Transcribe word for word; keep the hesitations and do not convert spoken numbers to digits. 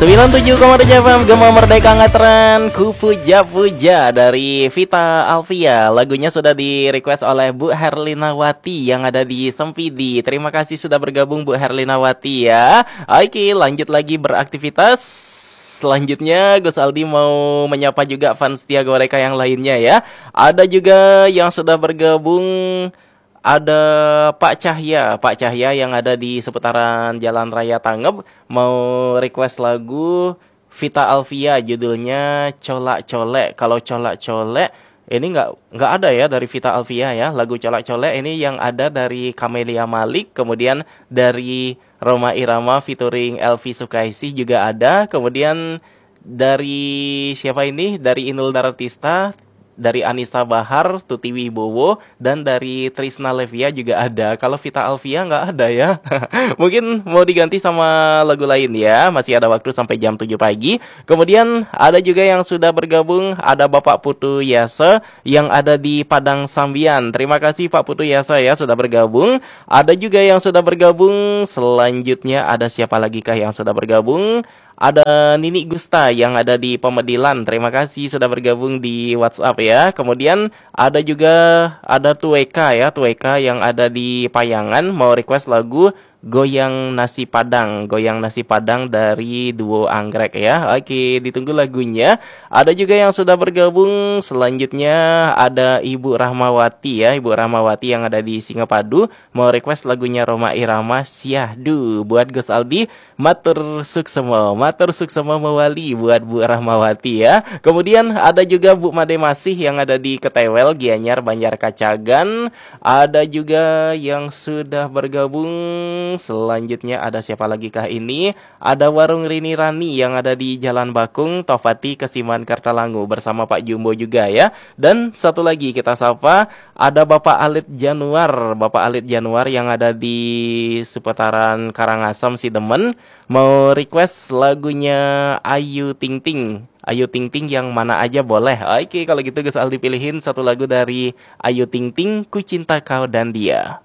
sembilan puluh tujuh koma tujuh F M Gema Merdeka Ngetren Ku Puja-Puja dari Vita Alvia. Lagunya sudah di request oleh Bu Herlinawati yang ada di Sempidi. Terima kasih sudah bergabung Bu Herlinawati ya. Oke, lanjut lagi beraktivitas. Selanjutnya Gus Aldi mau menyapa juga fans setia Goreka yang lainnya ya. Ada juga yang sudah bergabung. Ada Pak Cahya, Pak Cahya yang ada di seputaran Jalan Raya Tangeb mau request lagu Vita Alvia judulnya Colak Colek. Kalau Colak Colek ini nggak nggak ada ya dari Vita Alvia ya. Lagu Colak Colek ini yang ada dari Camelia Malik, kemudian dari Roma Irama featuring Elvi Sukaisi juga ada. Kemudian dari siapa ini? Dari Inul Daratista, dari Anissa Bahar, Tuti Wibowo, dan dari Trisna Levia juga ada. Kalau Vita Alvia nggak ada ya. Mungkin mau diganti sama lagu lain ya. Masih ada waktu sampai jam tujuh pagi. Kemudian ada juga yang sudah bergabung. Ada Bapak Putu Yasa yang ada di Padang Sambian. Terima kasih Pak Putu Yasa ya sudah bergabung. Ada juga yang sudah bergabung. Selanjutnya ada siapa lagi kah yang sudah bergabung? Ada Nini Gusta yang ada di Pemedilan. Terima kasih sudah bergabung di WhatsApp ya. Kemudian ada juga ada Tueka ya, Tueka yang ada di Payangan mau request lagu Goyang Nasi Padang, Goyang Nasi Padang dari Duo Anggrek ya. Oke, ditunggu lagunya. Ada juga yang sudah bergabung. Selanjutnya ada Ibu Rahmawati ya, Ibu Rahmawati yang ada di Singapadu mau request lagunya Roma Irama Syahdu buat Gus Aldi. Matur suksema, matur suksema mewali buat Bu Rahmawati ya. Kemudian ada juga Bu Made Masih yang ada di Ketewel, Gianyar, Banjar Kacagan. Ada juga yang sudah bergabung. Selanjutnya ada siapa lagi kah ini? Ada Warung Rini Rani yang ada di Jalan Bakung, Tofati, Kesiman, Kartalangu bersama Pak Jumbo juga ya. Dan satu lagi kita sapa, ada Bapak Alit Januar, Bapak Alit Januar yang ada di seputaran Karangasem, Sidemen mau request lagunya Ayu Ting Ting. Ayu Ting Ting yang mana aja boleh. Oke, kalau gitu Gus Aldi pilihin satu lagu dari Ayu Ting Ting, Ku Cinta Kau dan Dia.